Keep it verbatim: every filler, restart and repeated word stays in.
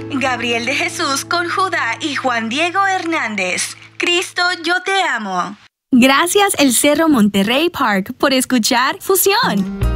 Gabriel de Jesús con Judá y Juan Diego Hernández. Cristo, yo te amo. Gracias el Cerro Monterrey Park por escuchar Fusión.